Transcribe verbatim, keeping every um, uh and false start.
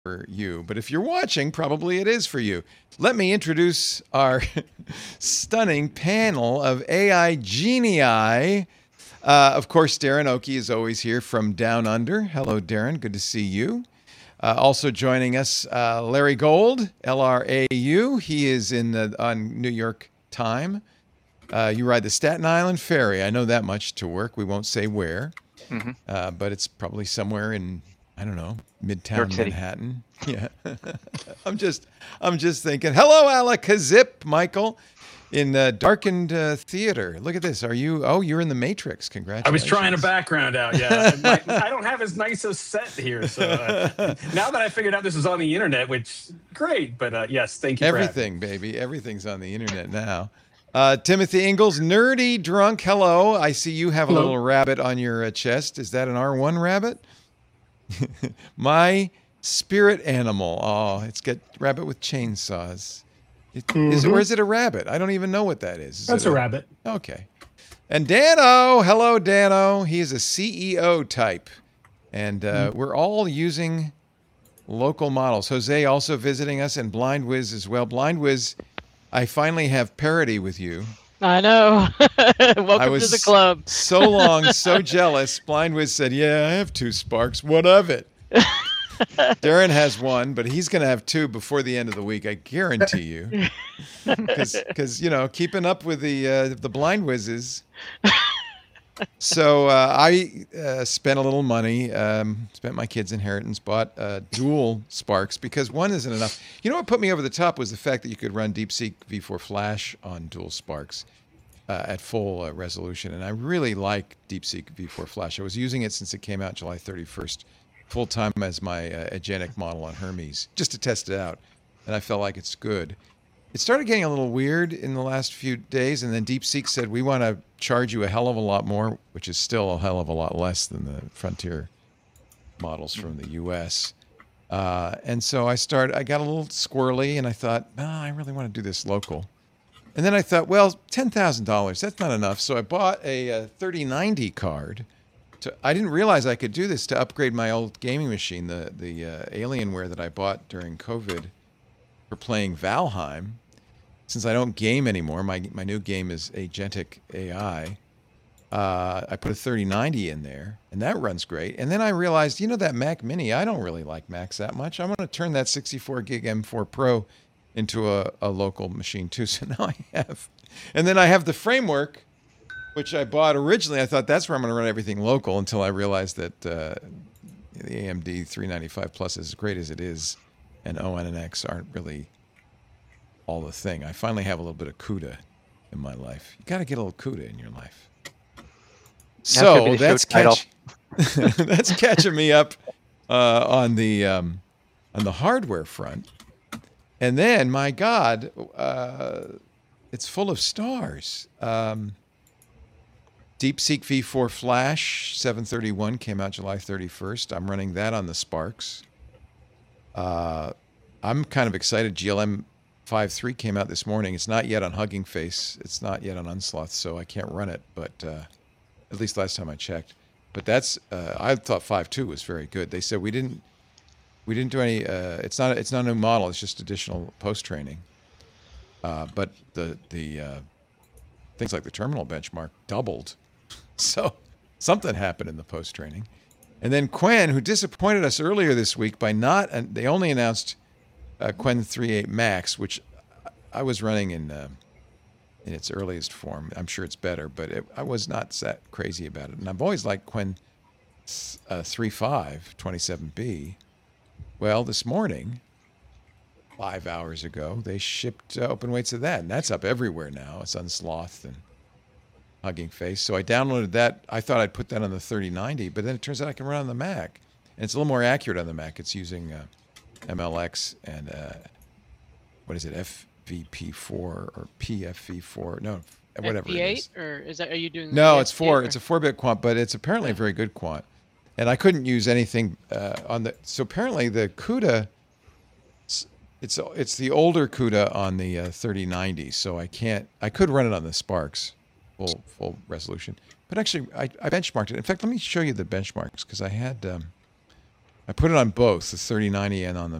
for you. But if you're watching, probably it is for you. Let me introduce our stunning panel of A I genii. Uh, of course, Darren Oki is always here from Down Under. Hello, Darren. Good to see you. Uh, also joining us, uh, Larry Gold, L R A U. He is in the, on New York time. Uh, you ride the Staten Island Ferry. I know that much to work. We won't say where, mm-hmm. uh, but it's probably somewhere in, I don't know, Midtown Manhattan. Yeah, I'm just, I'm just thinking. Hello, Alakazip, Michael, in uh, darkened uh, theater. Look at this. Are you? Oh, you're in the Matrix. Congratulations. I was trying a background out. Yeah, My, I don't have as nice a set here. So uh, now that I figured out this is on the internet, which great. But uh, yes, thank you. Everything, for baby. Everything's on the internet now. Uh, Timothy Ingalls, nerdy drunk. Hello. I see you have a Hello. little rabbit on your uh, chest. Is that an R one rabbit? My spirit animal. Oh, it's got rabbit with chainsaws. It, mm-hmm. Is it, or is it a rabbit? I don't even know what that is. is That's a, a rabbit. Okay. And Dano. Hello, Dano. He is a C E O type. And uh, mm-hmm. we're all using local models. Jose also visiting us, and Blind Wiz as well. Blind Wiz, I finally have parity with you. I know. Welcome I was to the club. So long, so jealous. Blind Wiz said, yeah, I have two Sparks. What of it? Darren has one, but he's going to have two before the end of the week. I guarantee you. Because, you know, keeping up with the uh, the Blind Wizzes. So uh, I uh, spent a little money, um, spent my kids' inheritance, bought uh, dual Sparks because one isn't enough. You know what put me over the top was the fact that you could run DeepSeek V four Flash on dual Sparks uh, at full uh, resolution. And I really like DeepSeek V four Flash. I was using it since it came out July thirty-first, full time as my uh, Agenic model on Hermes, just to test it out. And I felt like it's good. It started getting a little weird in the last few days, and then DeepSeek said, we want to charge you a hell of a lot more, which is still a hell of a lot less than the Frontier models from the U S. Uh, and so I started, I got a little squirrely, and I thought, oh, I really want to do this local. And then I thought, well, ten thousand dollars, that's not enough. So I bought a, a thirty ninety card. To, I didn't realize I could do this to upgrade my old gaming machine, the, the uh, Alienware that I bought during COVID for playing Valheim. Since I don't game anymore, my my new game is Agentic A I. Uh, I put a thirty ninety in there, and that runs great. And then I realized, you know, that Mac Mini, I don't really like Macs that much. I'm going to turn that sixty-four gig M four Pro into a, a local machine too. So now I have, and then I have the framework, which I bought originally. I thought that's where I'm going to run everything local until I realized that uh, the A M D three ninety-five Plus, as great as it is, and O N and X aren't really all the thing. I finally have a little bit of CUDA in my life. You got to get a little CUDA in your life. So that's catch, that's catching me up uh, on the um, on the hardware front. And then, my God, uh, it's full of stars. Um, DeepSeek V four Flash seven thirty-one came out July thirty-first. I'm running that on the Sparks. Uh, I'm kind of excited. G L M five three came out this morning. It's not yet on Hugging Face. It's not yet on Unsloth, so I can't run it. But uh, at least last time I checked. But that's uh, I thought five two was very good. They said we didn't we didn't do any. Uh, it's not it's not a new model. It's just additional post training. Uh, but the the uh, things like the terminal benchmark doubled. So something happened in the post training. And then Qwen, who disappointed us earlier this week by not, and they only announced uh, Qwen three point eight Max, which I was running in uh, in its earliest form. I'm sure it's better, but it, I was not that crazy about it. And I've always liked Qwen uh, three point five twenty-seven B. Well, this morning, five hours ago, they shipped uh, open weights of that, and that's up everywhere now. It's Unsloth and Hugging Face. So I downloaded that. I thought I'd put that on the thirty ninety, but then it turns out I can run on the Mac. And it's a little more accurate on the Mac. It's using uh, M L X and, uh, what is it, F V P four or P F V four? No, whatever F P eight? it is. Or is that, are you doing? No, it's four. It's a four-bit quant, but it's apparently a very good quant. And I couldn't use anything uh, on the... So apparently the CUDA... It's it's the older CUDA on the uh, thirty ninety, so I can't... I could run it on the Sparks. Full full resolution, but actually I, I benchmarked it. In fact, let me show you the benchmarks because I had um, I put it on both, the thirty ninety and on the